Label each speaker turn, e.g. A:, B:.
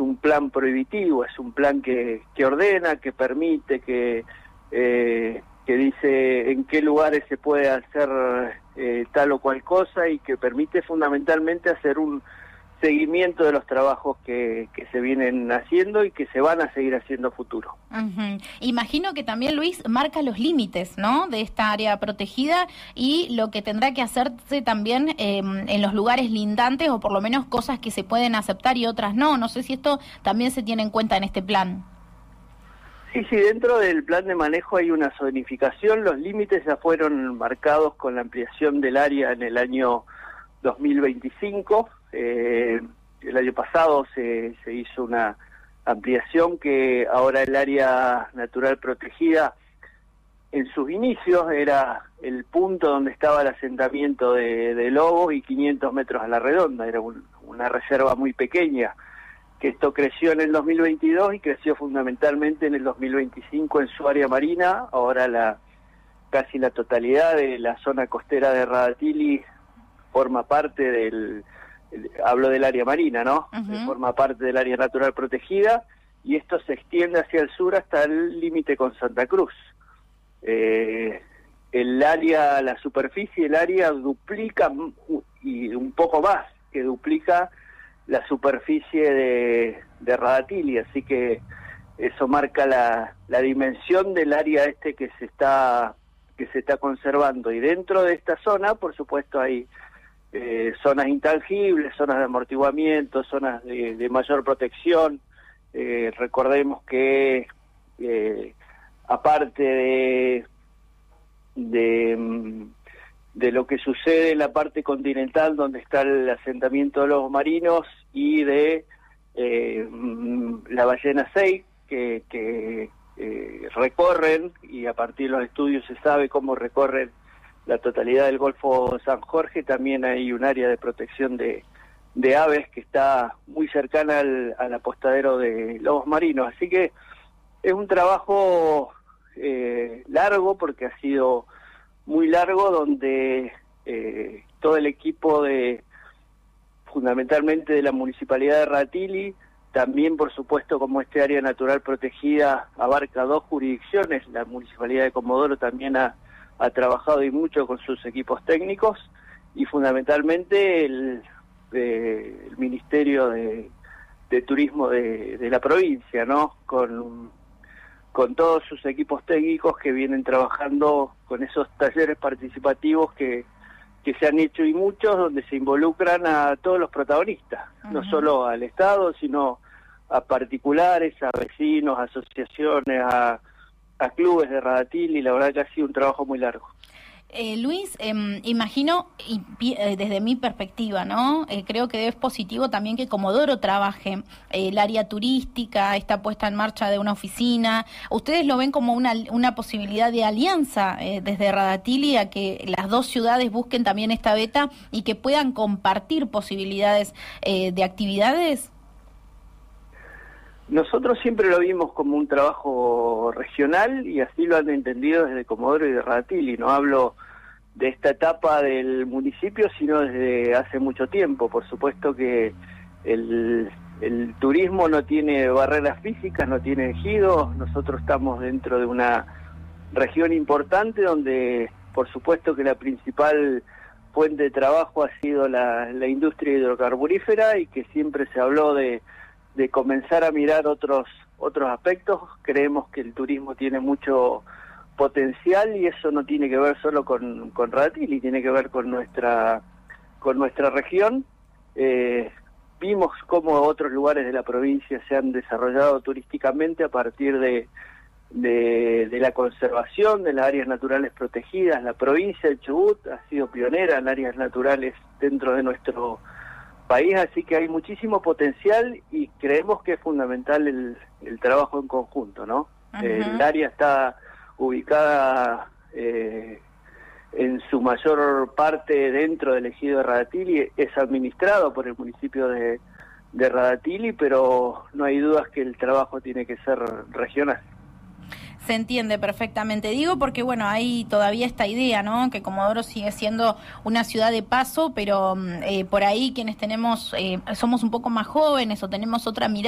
A: un plan prohibitivo, es un plan que ordena, que permite, que dice en qué lugares se puede hacer tal o cual cosa y que permite fundamentalmente hacer un seguimiento de los trabajos que se vienen haciendo y que se van a seguir haciendo a futuro.
B: Imagino que también, Luis, marca los límites, ¿no?, de esta área protegida y lo que tendrá que hacerse también en los lugares lindantes, o por lo menos cosas que se pueden aceptar y otras no. No sé si esto también se tiene en cuenta en este plan.
A: Sí, dentro del plan de manejo hay una zonificación. Los límites ya fueron marcados con la ampliación del área en el año 2025. El año pasado se hizo una ampliación que ahora el área natural protegida en sus inicios era el punto donde estaba el asentamiento de lobos y 500 metros a la redonda, era una reserva muy pequeña, que esto creció en el 2022 y creció fundamentalmente en el 2025 en su área marina. Ahora casi la totalidad de la zona costera de Radatili forma parte hablo del área marina, ¿no? Forma parte del área natural protegida, y esto se extiende hacia el sur hasta el límite con Santa Cruz. La superficie del área duplica, y un poco más que duplica, la superficie de Radatili, así que eso marca la dimensión del área que se está conservando. Y dentro de esta zona, por supuesto, hay zonas intangibles, zonas de amortiguamiento, zonas de mayor protección. Recordemos que aparte de lo que sucede en la parte continental, donde está el asentamiento de lobos marinos, y de la ballena Sei, que recorren, y a partir de los estudios se sabe cómo recorren la totalidad del Golfo San Jorge. También hay un área de protección de aves que está muy cercana al apostadero de lobos marinos. Así que es un trabajo largo, porque ha sido muy largo, donde todo el equipo fundamentalmente de la Municipalidad de Radatili, también por supuesto, como este área natural protegida abarca 2 jurisdicciones, la Municipalidad de Comodoro también ha trabajado y mucho con sus equipos técnicos, y fundamentalmente el Ministerio de Turismo de la provincia, ¿no?, con todos sus equipos técnicos que vienen trabajando con esos talleres participativos que se han hecho, y muchos donde se involucran a todos los protagonistas, no solo al Estado, sino a particulares, a vecinos, a asociaciones, a clubes de Radatili. La verdad que ha sido un trabajo muy largo.
B: Luis, imagino, desde mi perspectiva, ¿no? Creo que es positivo también que Comodoro trabaje el área turística, esta puesta en marcha de una oficina. ¿Ustedes lo ven como una posibilidad de alianza desde Radatili, a que las 2 ciudades busquen también esta beta y que puedan compartir posibilidades de actividades?
A: Nosotros siempre lo vimos como un trabajo regional, y así lo han entendido desde Comodoro y de Radatili. No hablo de esta etapa del municipio, sino desde hace mucho tiempo. Por supuesto que el turismo no tiene barreras físicas, no tiene ejidos. Nosotros estamos dentro de una región importante donde, por supuesto, que la principal fuente de trabajo ha sido la industria hidrocarburífera, y que siempre se habló de comenzar a mirar otros aspectos. Creemos que el turismo tiene mucho potencial, y eso no tiene que ver solo con Radatili, tiene que ver con nuestra región. Vimos cómo otros lugares de la provincia se han desarrollado turísticamente a partir de la conservación de las áreas naturales protegidas. La provincia de Chubut ha sido pionera en áreas naturales dentro de nuestro país, así que hay muchísimo potencial, y creemos que es fundamental el trabajo en conjunto, ¿no? El área está ubicada en su mayor parte dentro del ejido de Radatili, es administrado por el municipio de Radatili, pero no hay dudas que el trabajo tiene que ser regional.
B: Se entiende perfectamente, digo, porque bueno, hay todavía esta idea, ¿no?, que Comodoro sigue siendo una ciudad de paso, pero por ahí quienes somos un poco más jóvenes o tenemos otra mirada